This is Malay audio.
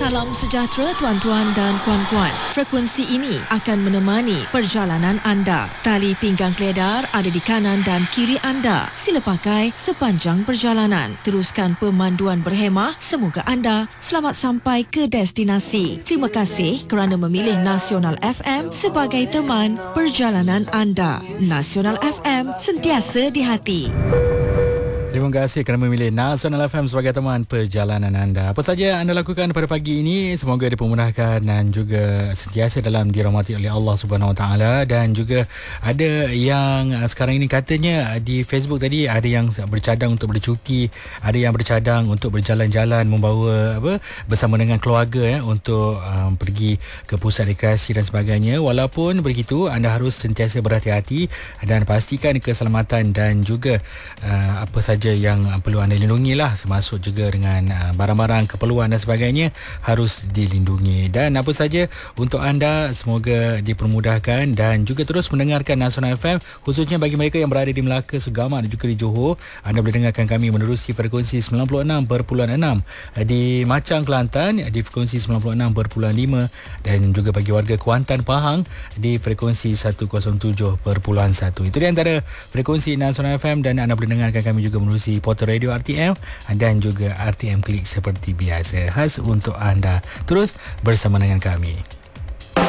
Salam sejahtera tuan-tuan dan puan-puan. Frekuensi ini akan menemani perjalanan anda. Tali pinggang keledar ada di kanan dan kiri anda. Sila pakai sepanjang perjalanan. Teruskan pemanduan berhemah. Semoga anda selamat sampai ke destinasi. Terima kasih kerana memilih Nasional FM sebagai teman perjalanan anda. Nasional FM, sentiasa di hati. Terima kasih kerana memilih Nasional FM sebagai teman perjalanan anda. Apa saja anda lakukan pada pagi ini, semoga dipermudahkan dan juga sentiasa dalam dirahmati oleh Allah Subhanahu Wa Taala. Dan juga ada yang sekarang ini katanya di Facebook tadi ada yang bercadang untuk bercuti, ada yang bercadang untuk berjalan-jalan membawa bersama dengan keluarga untuk pergi ke pusat rekreasi dan sebagainya. Walaupun begitu, anda harus sentiasa berhati-hati dan pastikan keselamatan dan juga apa saja yang perlu anda lindungi lah, termasuk juga dengan barang-barang keperluan dan sebagainya harus dilindungi. Dan apa saja untuk anda, semoga dipermudahkan dan juga terus mendengarkan Nasional FM, khususnya bagi mereka yang berada di Melaka, Segamat dan juga di Johor. Anda boleh dengarkan kami menerusi frekuensi 96.6 di Macang, Kelantan di frekuensi 96.5 dan juga bagi warga Kuantan, Pahang di frekuensi 107.1. Itu di antara frekuensi Nasional FM dan anda boleh dengarkan kami juga menerusi portal radio RTM dan juga RTM Klik seperti biasa, khas untuk anda. Terus bersama dengan kami.